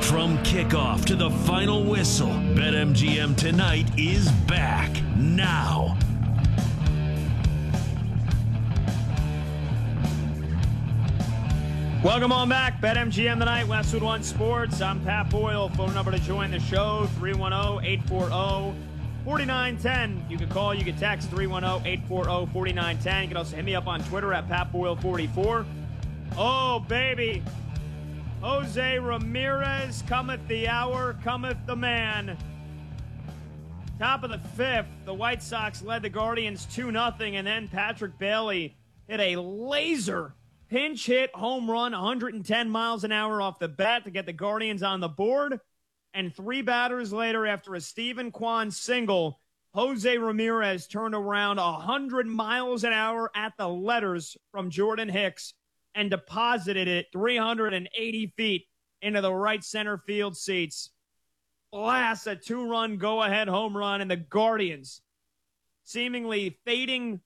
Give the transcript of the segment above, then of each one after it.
From kickoff to the final whistle, BetMGM Tonight is back now. Welcome on back. BetMGM Tonight, Westwood One Sports. I'm Pat Boyle. Phone number to join the show, 310-840-4910. You can call, you can text 310-840-4910. You can also hit me up on Twitter at PatBoyle44. Oh, baby. Jose Ramirez, cometh the hour, cometh the man. Top of the fifth, the White Sox led the Guardians 2-0, and then Patrick Bailey hit a laser pinch hit home run, 110 miles an hour off the bat to get the Guardians on the board. And 3 batters later, after a Stephen Kwan single, Jose Ramirez turned around 100 miles an hour at the letters from Jordan Hicks and deposited it 380 feet into the right center field seats. Blast, a 2-run go-ahead home run, and the Guardians seemingly fading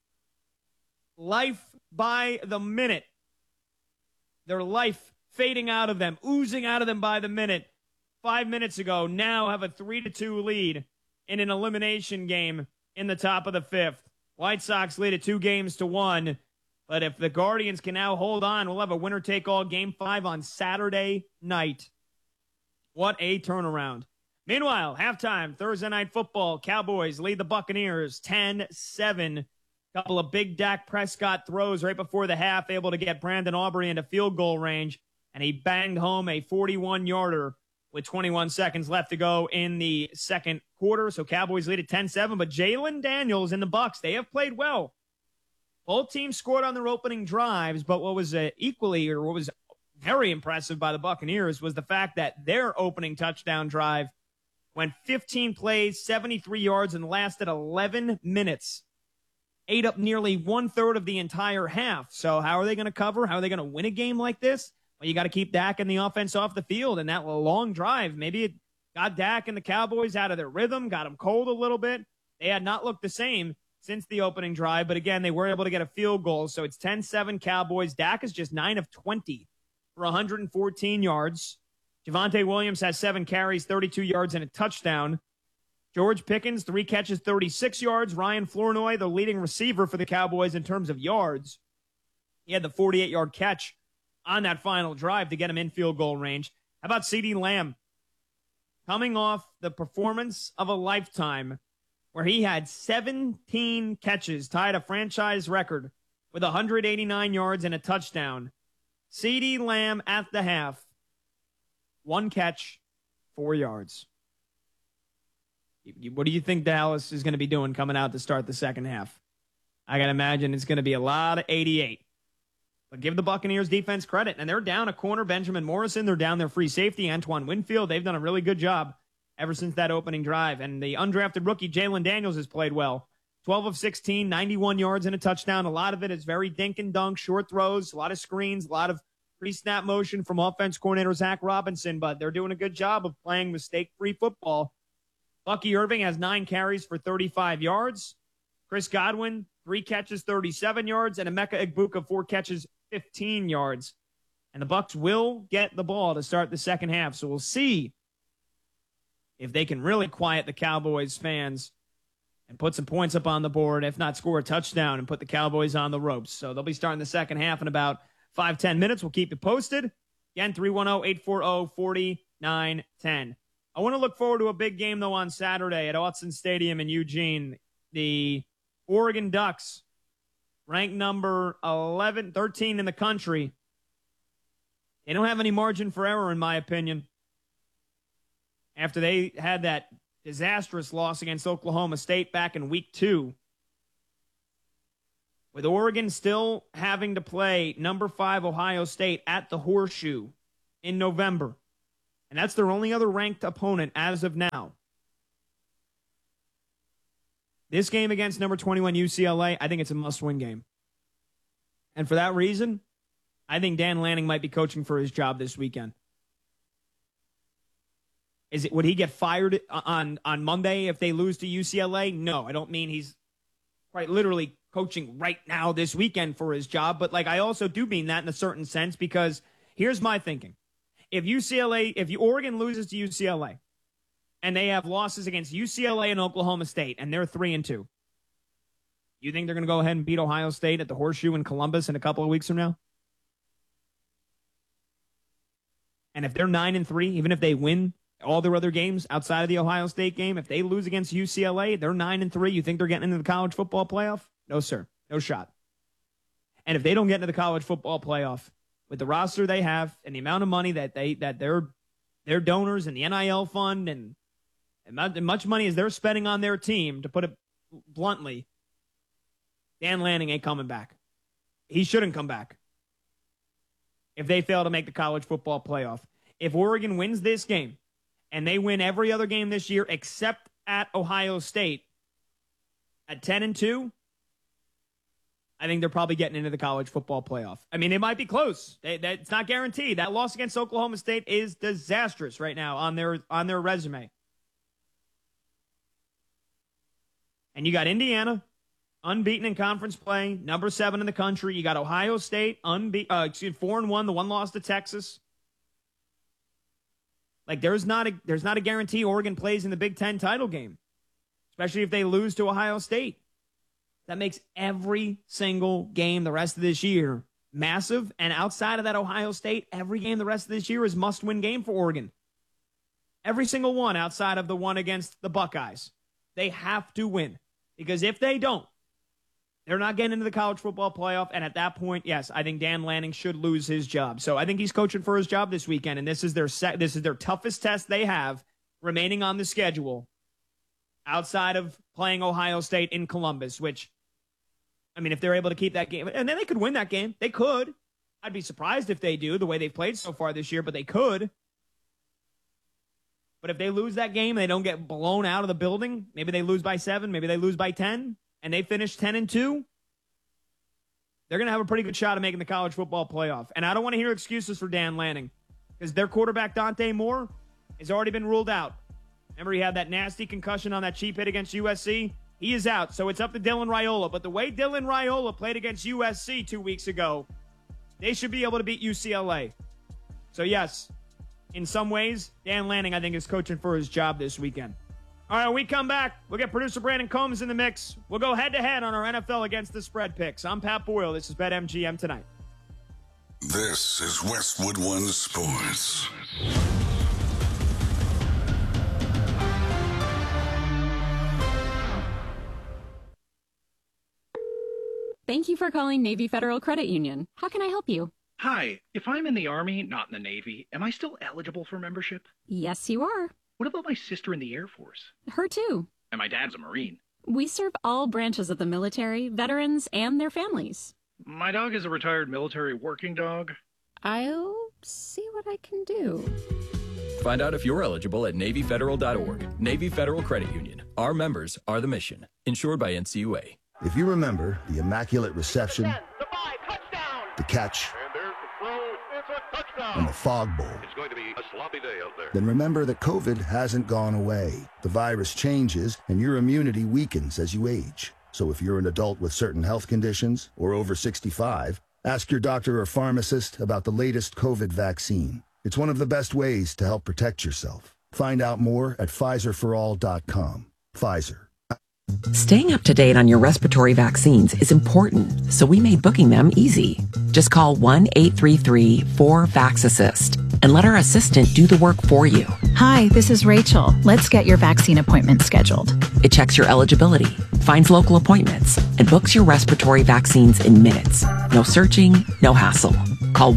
life by the minute. Their life fading out of them, oozing out of them by the minute. 5 minutes ago, now have a 3-2 lead in an elimination game in the top of the fifth. White Sox lead it 2-1. But if the Guardians can now hold on, we'll have a winner-take-all Game 5 on Saturday night. What a turnaround. Meanwhile, halftime, Thursday Night Football, Cowboys lead the Buccaneers 10-7. Couple of big Dak Prescott throws right before the half, able to get Brandon Aubrey into field goal range, and he banged home a 41-yarder with 21 seconds left to go in the second quarter. So Cowboys lead at 10-7, but Jalen Daniels and the Bucs, they have played well. Both teams scored on their opening drives, but what was what was very impressive by the Buccaneers was the fact that their opening touchdown drive went 15 plays, 73 yards, and lasted 11 minutes. Ate up nearly 1/3 of the entire half. So how are they going to cover? How are they going to win a game like this? Well, you got to keep Dak and the offense off the field, and that long drive, maybe it got Dak and the Cowboys out of their rhythm, got them cold a little bit. They had not looked the same since the opening drive, but again, they were able to get a field goal. So it's 10-7 Cowboys. Dak is just 9 of 20 for 114 yards. Javonte Williams has 7 carries, 32 yards, and a touchdown. George Pickens, 3 catches, 36 yards. Ryan Flournoy, the leading receiver for the Cowboys in terms of yards. He had the 48-yard catch on that final drive to get him in field goal range. How about CeeDee Lamb? Coming off the performance of a lifetime where he had 17 catches, tied a franchise record with 189 yards and a touchdown. CeeDee Lamb at the half, 1 catch, 4 yards. What do you think Dallas is going to be doing coming out to start the second half? I got to imagine it's going to be a lot of 88. But give the Buccaneers defense credit. And they're down a corner, Benjamin Morrison. They're down their free safety, Antoine Winfield. They've done a really good job ever since that opening drive. And the undrafted rookie, Jalen Daniels, has played well. 12 of 16, 91 yards and a touchdown. A lot of it is very dink and dunk, short throws, a lot of screens, a lot of pre-snap motion from offense coordinator Zach Robinson. But they're doing a good job of playing mistake-free football. Bucky Irving has 9 carries for 35 yards. Chris Godwin, 3 catches, 37 yards. And Emeka Egbuka, 4 catches, 15 yards. And the Bucs will get the ball to start the second half. So we'll see if they can really quiet the Cowboys fans and put some points up on the board, if not score a touchdown and put the Cowboys on the ropes. So they'll be starting the second half in about 5-10 minutes. We'll keep you posted. Again, 310-840-4910. I want to look forward to a big game, though, on Saturday at Autzen Stadium in Eugene. The Oregon Ducks, ranked number 13 in the country. They don't have any margin for error, in my opinion, after they had that disastrous loss against Oklahoma State back in week 2. With Oregon still having to play number 5 Ohio State at the Horseshoe in November. And that's their only other ranked opponent as of now. This game against number 21 UCLA, I think it's a must-win game. And for that reason, I think Dan Lanning might be coaching for his job this weekend. Would he get fired on Monday if they lose to UCLA? No, I don't mean he's quite literally coaching right now this weekend for his job. But I also do mean that in a certain sense, because here's my thinking. if Oregon loses to UCLA, and they have losses against UCLA and Oklahoma State, and they're 3-2, you think they're going to go ahead and beat Ohio State at the Horseshoe in Columbus in a couple of weeks from now? And if they're 9-3, even if they win all their other games outside of the Ohio State game, if they lose against UCLA, they're 9-3. You think they're getting into the college football playoff? No, sir. No shot. And if they don't get into the college football playoff with the roster they have and the amount of money that their donors and the NIL fund and much money as they're spending on their team, to put it bluntly, Dan Lanning ain't coming back. He shouldn't come back if they fail to make the college football playoff. If Oregon wins this game and they win every other game this year except at Ohio State at 10-2, I think they're probably getting into the college football playoff. I mean, they might be close. It's not guaranteed. That loss against Oklahoma State is disastrous right now on their resume. And you got Indiana, unbeaten in conference play, number 7 in the country. You got Ohio State, 4-1, the one loss to Texas. Like, there's not a guarantee Oregon plays in the Big Ten title game, especially if they lose to Ohio State. That makes every single game the rest of this year massive. And outside of that Ohio State, every game the rest of this year is must-win game for Oregon. Every single one outside of the one against the Buckeyes. They have to win, because if they don't, they're not getting into the college football playoff. And at that point, yes, I think Dan Lanning should lose his job. So I think he's coaching for his job this weekend, and this is their toughest test they have remaining on the schedule outside of playing Ohio State in Columbus, which, I mean, if they're able to keep that game, and then they could win that game. They could. I'd be surprised if they do, the way they've played so far this year, but they could. But if they lose that game and they don't get blown out of the building, maybe they lose by 7, maybe they lose by 10, and they finish 10-2, they're going to have a pretty good shot of making the college football playoff. And I don't want to hear excuses for Dan Lanning, because their quarterback, Dante Moore, has already been ruled out. Remember, he had that nasty concussion on that cheap hit against USC? He is out, so it's up to Dylan Raiola. But the way Dylan Raiola played against USC 2 weeks ago, they should be able to beat UCLA. So, yes, in some ways, Dan Lanning, I think, is coaching for his job this weekend. All right, when we come back, we'll get producer Brandon Combs in the mix. We'll go head-to-head on our NFL Against the Spread picks. I'm Pat Boyle. This is BetMGM Tonight. This is Westwood One Sports. Thank you for calling Navy Federal Credit Union. How can I help you? Hi, if I'm in the Army, not in the Navy, am I still eligible for membership? Yes, you are. What about my sister in the Air Force? Her too. And my dad's a Marine. We serve all branches of the military, veterans, and their families. My dog is a retired military working dog. I'll see what I can do. Find out if you're eligible at NavyFederal.org. Navy Federal Credit Union. Our members are the mission. Insured by NCUA. If you remember the immaculate reception, the catch, and the fog bowl, it's going to be a sloppy day out there. Then remember that COVID hasn't gone away. The virus changes, and your immunity weakens as you age. So if you're an adult with certain health conditions or over 65, ask your doctor or pharmacist about the latest COVID vaccine. It's one of the best ways to help protect yourself. Find out more at PfizerForAll.com. Pfizer. Staying up to date on your respiratory vaccines is important, so we made booking them easy. Just call 1-833-4-VAX-ASSIST and let our assistant do the work for you. Hi, this is Rachel. Let's get your vaccine appointment scheduled. It checks your eligibility, finds local appointments, and books your respiratory vaccines in minutes. No searching, no hassle. Call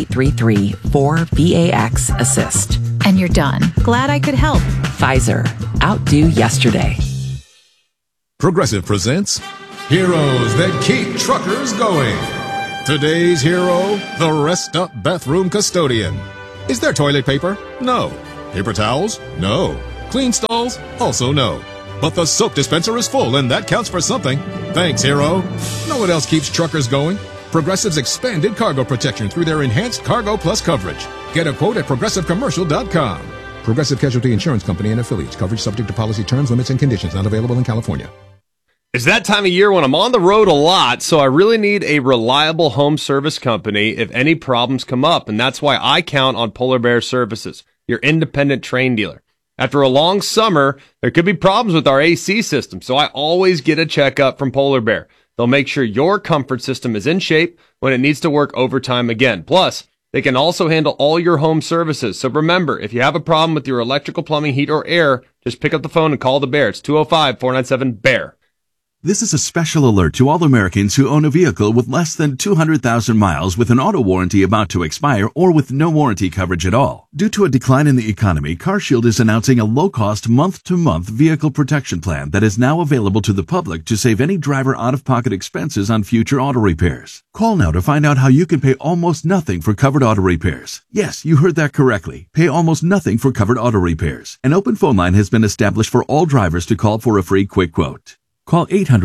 1-833-4-VAX-ASSIST. And you're done. Glad I could help. Pfizer. Outdo yesterday. Progressive presents Heroes That Keep Truckers Going. Today's hero, the rest-up bathroom custodian. Is there toilet paper? No. Paper towels? No. Clean stalls? Also no. But the soap dispenser is full, and that counts for something. Thanks, hero. Know what else keeps truckers going? Progressive's expanded cargo protection through their enhanced Cargo Plus coverage. Get a quote at ProgressiveCommercial.com. Progressive Casualty Insurance Company and affiliates. Coverage subject to policy terms, limits, and conditions. Not available in California. It's that time of year when I'm on the road a lot, so I really need a reliable home service company if any problems come up, and that's why I count on Polar Bear Services, your independent Trane dealer. After a long summer, there could be problems with our AC system, so I always get a checkup from Polar Bear. They'll make sure your comfort system is in shape when it needs to work overtime again. Plus, they can also handle all your home services. So remember, if you have a problem with your electrical, plumbing, heat, or air, just pick up the phone and call the Bear. It's 205-497-BEAR. This is a special alert to all Americans who own a vehicle with less than 200,000 miles with an auto warranty about to expire or with no warranty coverage at all. Due to a decline in the economy, CarShield is announcing a low-cost month-to-month vehicle protection plan that is now available to the public to save any driver out-of-pocket expenses on future auto repairs. Call now to find out how you can pay almost nothing for covered auto repairs. Yes, you heard that correctly. Pay almost nothing for covered auto repairs. An open phone line has been established for all drivers to call for a free quick quote. Call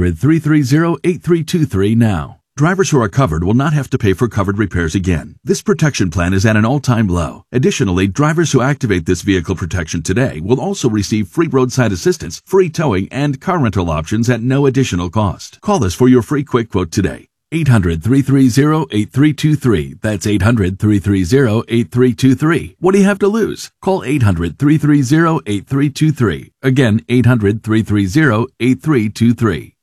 800-330-8323 now. Drivers who are covered will not have to pay for covered repairs again. This protection plan is at an all-time low. Additionally, drivers who activate this vehicle protection today will also receive free roadside assistance, free towing, and car rental options at no additional cost. Call us for your free quick quote today. 800-330-8323. That's 800-330-8323. What do you have to lose? Call 800-330-8323. Again, 800-330-8323.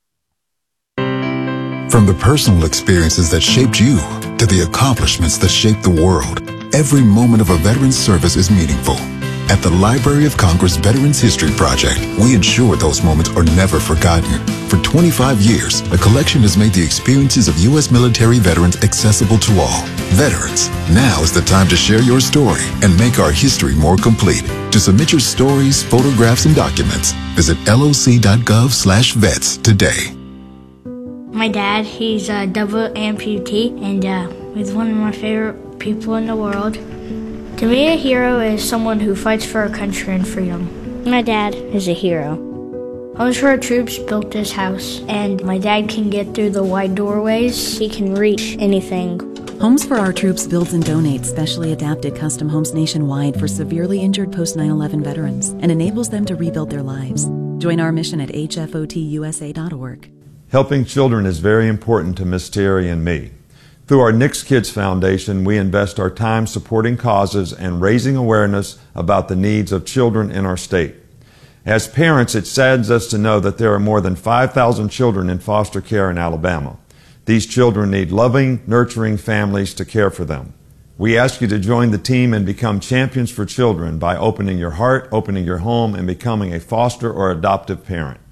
From the personal experiences that shaped you to the accomplishments that shaped the world, every moment of a veteran's service is meaningful. At the Library of Congress Veterans History Project, we ensure those moments are never forgotten. For 25 years, the collection has made the experiences of U.S. military veterans accessible to all. Veterans, now is the time to share your story and make our history more complete. To submit your stories, photographs, and documents, visit loc.gov/vets today. My dad, he's a double amputee, and he's one of my favorite people in the world. To me, a hero is someone who fights for our country and freedom. My dad is a hero. Homes for Our Troops built this house, and my dad can get through the wide doorways. He can reach anything. Homes for Our Troops builds and donates specially adapted custom homes nationwide for severely injured post-9/11 veterans and enables them to rebuild their lives. Join our mission at hfotusa.org. Helping children is very important to Miss Terry and me. Through our Nick's Kids Foundation, we invest our time supporting causes and raising awareness about the needs of children in our state. As parents, it saddens us to know that there are more than 5,000 children in foster care in Alabama. These children need loving, nurturing families to care for them. We ask you to join the team and become champions for children by opening your heart, opening your home, and becoming a foster or adoptive parent.